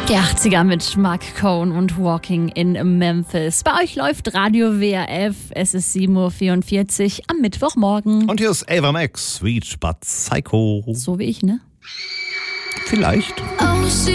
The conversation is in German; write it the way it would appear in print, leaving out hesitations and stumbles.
Die 80er mit Mark Cohn und Walking in Memphis. Bei euch läuft Radio WRF. Es ist 7:44 Uhr am Mittwochmorgen. Und hier ist Ava Max, Sweet But Psycho. So wie ich, ne? Vielleicht. Oh,